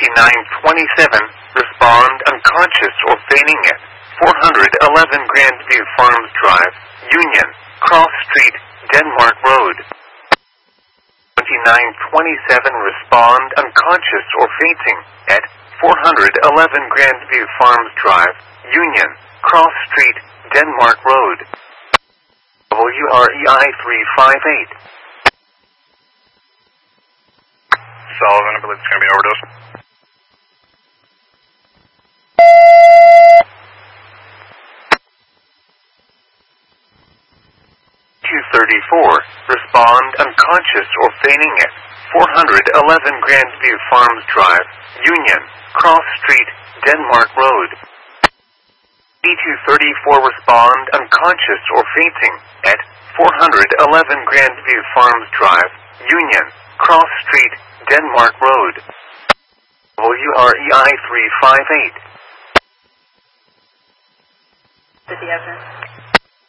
2927, respond unconscious or feigning it. 411 Grandview Farms Drive, Union, Cross Street, Denmark Road. 2927, respond unconscious or fainting at 411 Grandview Farms Drive, Union, Cross Street, Denmark Road. WREI 358. Sullivan, I believe it's going to be an overdose. 234, respond unconscious or feigning it. 411 Grandview Farms Drive, Union, Cross Street, Denmark Road. E234, respond unconscious or fainting at 411 Grandview Farms Drive, Union, Cross Street, Denmark Road. WREI 358. Did the evidence?